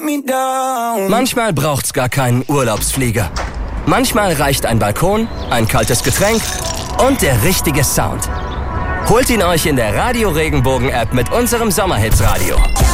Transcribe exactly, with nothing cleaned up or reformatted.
me down. Manchmal braucht's gar keinen Urlaubsflieger. Manchmal reicht ein Balkon, ein kaltes Getränk und der richtige Sound. Holt ihn euch in der Radio Regenbogen App mit unserem Sommerhits Radio.